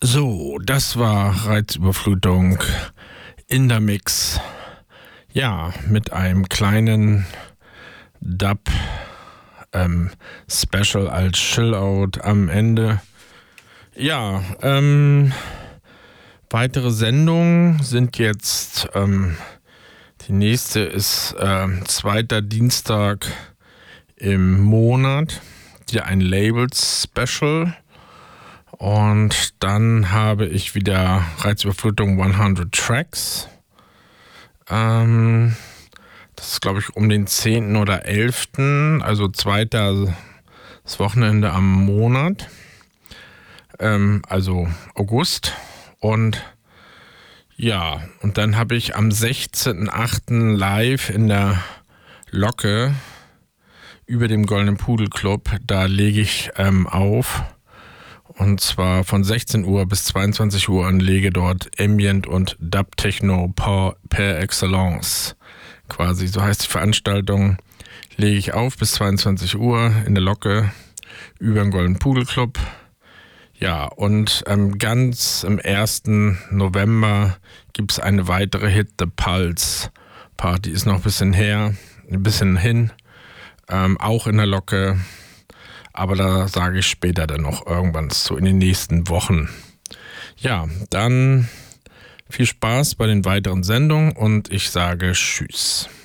So, das war Reizüberflutung in der Mix. Ja, mit einem kleinen Dub Special als Chillout am Ende. Ja, weitere Sendungen sind jetzt, die nächste ist zweiter Dienstag im Monat, hier ein Labels-Special. Und dann habe ich wieder Reizüberflutung 100 Tracks. Das ist, glaube ich, um den 10. oder 11., also zweiter das Wochenende am Monat, also August. Und ja, und dann habe ich am 16.08. live in der Locke über dem Goldenen Pudel Club, da lege ich auf. Und zwar von 16 Uhr bis 22 Uhr und lege dort Ambient und Dub Techno per Excellence. Quasi, so heißt die Veranstaltung. Lege ich auf bis 22 Uhr in der Locke über den Goldenen Pudel Club. Ja, und ganz im 1. November gibt es eine weitere Hit the Pulse Party. Ist noch ein bisschen hin. Auch in der Locke. Aber da sage ich später dann noch irgendwann so in den nächsten Wochen. Ja, dann viel Spaß bei den weiteren Sendungen und ich sage Tschüss.